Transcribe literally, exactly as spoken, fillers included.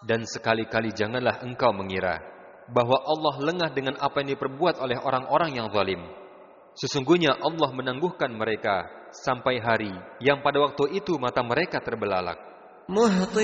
Dan sekali-kali janganlah engkau mengira bahwa Allah lengah dengan apa yang diperbuat oleh orang-orang yang zalim. Sesungguhnya Allah menangguhkan mereka sampai hari yang pada waktu itu mata mereka terbelalak. مهطعين